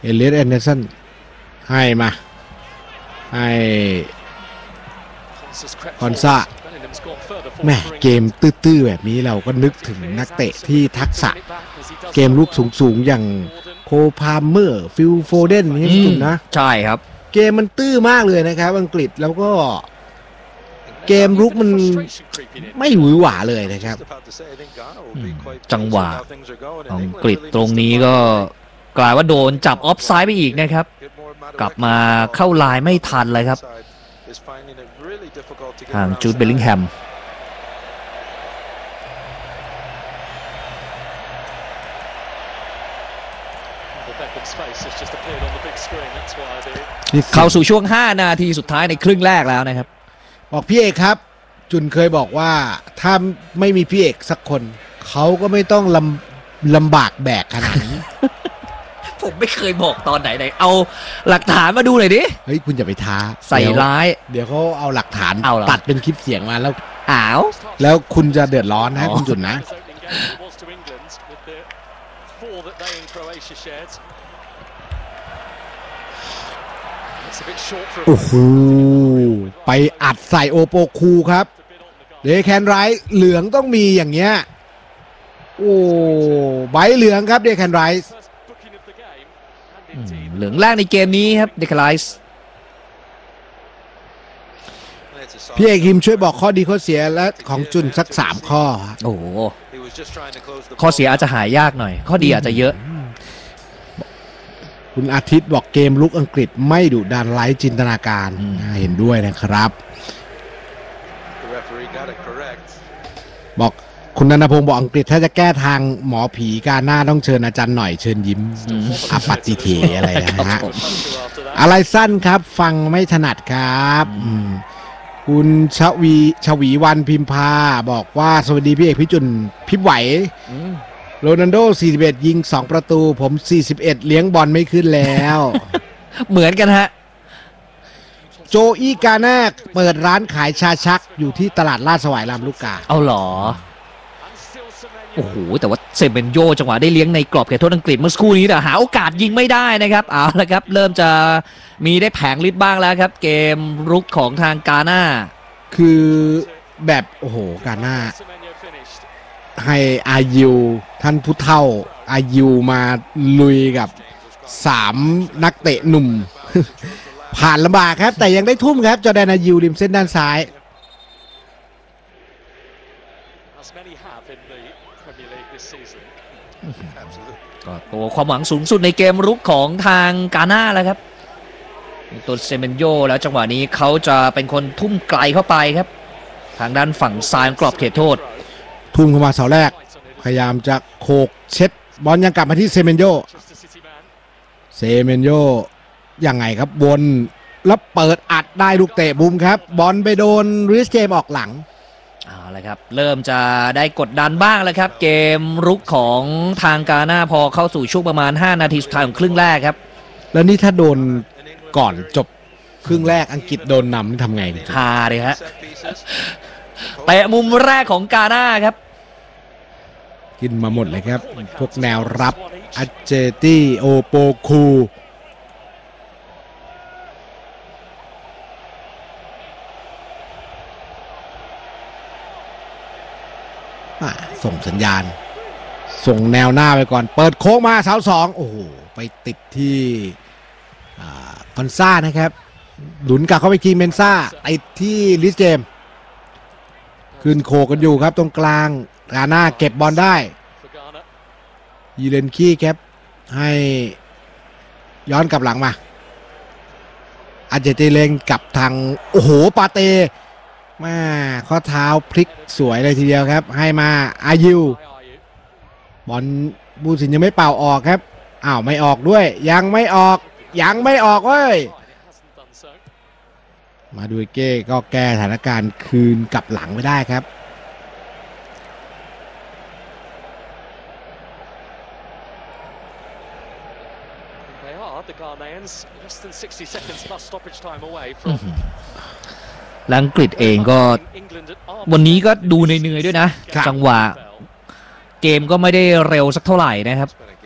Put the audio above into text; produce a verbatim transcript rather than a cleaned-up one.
เอเลียสแอนเดอร์สันให้มาให้คอนซาแม่เกมตื้อๆแบบนี้เราก็นึกถึงนักเตะที่ทักษะเกมลุกสูงๆอย่างโคพาเมอร์ฟิลโฟเดนนี่สุดนะใช่ครับเกมมันตื้อมากเลยนะครับอังกฤษแล้วก็เกมลุกมันไม่หวือหวาเลยนะครับจังหวะอังกฤษตรงนี้ก็กลายว่าโดนจับออฟไซด์ไปอีกนะครับกลับมาเข้าลายไม่ทันเลยครับทางจูดเบลลิงแฮมเข้าสู่ช่วงห้านาทีสุดท้ายในครึ่งแรกแล้วนะครับบอกพี่เอกครับจุนเคยบอกว่าถ้าไม่มีพี่เอกสักคนเขาก็ไม่ต้องลำลำบากแบกขนาดนี้ผมไม่เคยบอกตอนไหนไหนเอาหลักฐานมาดูหน่อยดิเฮ้ยคุณอย่าไปท้าใส่ร้ายเดี๋ยวเขาเอาหลักฐานเอาตัดเป็นคลิปเสียงมาแล้วอ้าวแล้วคุณจะเดือดร้อนนะคุณจุนนะโอ้โหไปอัดใส่โอโปคูครับเดแคนไรท์เหลืองต้องมีอย่างเงี้ยโอ้ใบเหลืองครับเดแคนไรท์เหลืองแรกในเกมนี้ครับเดแคนไรท์พี่เอกฮิมช่วยบอกข้อดีข้อเสียและของจุนสักสามข้อโอ้ข้อเสียอาจจะหายากหน่อยข้อดีอาจจะเยอะคุณอาทิตย์บอกเกมลุกอังกฤษไม่ดุดันไร้จินตนาการเห็นด้วยนะครับบอกคุณนันทพงศ์บอกอังกฤษถ้าจะแก้ทางหมอผีการหน้าต้องเชิญอาจารย์หน่อยเชิญยิ้มอปัตติเถอะไรนะฮะอะไรสั้นครับฟังไม่ถนัดครับคุณชวีชวีวันพิมพาบอกว่าสวัสดีพี่เอกพี่จุนพี่ไหวโรนัลโดสี่สิบเอ็ดยิงสองประตูผมสี่สิบเอ็ดเลี้ยงบอลไม่ขึ้นแล้วเหมือนกันฮะโจอี้กาแนกเปิดร้านขายชาชักอยู่ที่ตลาดลาดสวายลำลูกกาเอาหรอโอ้โหแต่ว่าเซเมนโยจังหวะได้เลี้ยงในกรอบเขตโทษอังกฤษเมื่อสักครู่นี้แต่หาโอกาสยิงไม่ได้นะครับเอาละครับเริ่มจะมีได้แผงฤทธิ์บ้างแล้วครับเกมรุกของทางกาน่าคือแบบโอ้โหกาน่าให้อายูท่านผู้เฒ่าอายูมาลุยกับสามนักเตะหนุ่มผ่านลำบากครับแต่ยังได้ทุ่มครับจอร์แดนอายูริมเส้นด้านซ้ายก็ตัวความหวังสูงสุดในเกมรุกของทางกาน่าแล้วครับตัวเซเมนโยแล้วจังหวะนี้เขาจะเป็นคนทุ่มไกลเข้าไปครับทางด้านฝั่งซ้ายกรอบเขตโทษทุ่มเข้ามาเสาแรกพยายามจะโขกเช็ดบอลยังกลับมาที่เซเมนโยเซเมนโยยังไงครับบนแล้วเปิดอัดได้ลูกเตะบุมครับบอลไปโดนริสเจมออกหลังเอาละครับเริ่มจะได้กดดันบ้างแล้วครับเกมรุกของทางกาน่าพอเข้าสู่ช่วงประมาณห้านาทีสุดท้ายของครึ่งแรกครับแล้วนี่ถ้าโดนก่อนจบครึ่งแรกอังกฤษโดนนำทำไงฮาเลยฮะเตะมุมแรกของกาน่าครับกินมาหมดเลยครับพวกแนวรับอัจเจตี้โอโปคูส่งสัญญาณส่งแนวหน้าไปก่อนเปิดโค้งมาเสาสองโอ้โหไปติดที่คอนซ่านะครับหลุนกลับเข้าไปคีเมนซ่าติดที่ลิสเจมขึ้นโคกันอยู่ครับตรงกลางกาน่าเก็บบอลได้ยีเลนคีครับให้ย้อนกลับหลังมาอาเจเตเลงกับทางโอ้โหปาเต้มาข้อเท้าพลิกสวยเลยทีเดียวครับให้มาอายุบอลบูสินยังไม่เป่าออกครับอ้าวไม่ออกด้วยยังไม่ออกยังไม่ออกเว้ยมาดูเก้ก็แก้สถานการณ์คืนกลับหลังไม่ได้ครับและอังกฤษเองก็วันนี้ก็ดูเหนื่อยๆด้วยนะจังหวะเกมก็ไม่ได้เร็วสักเท่าไหร่นะครับ